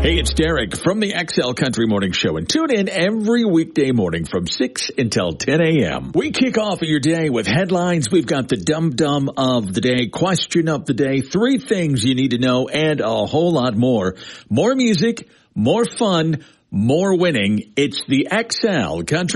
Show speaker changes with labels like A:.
A: Hey, it's Derek from the XL Country Morning Show, and tune in every weekday morning from 6 until 10 a.m. We kick off your day with headlines. We've got the dum-dum of the day, question of the day, 3 things you need to know, and a whole lot more. More music, more fun, more winning. It's the XL Country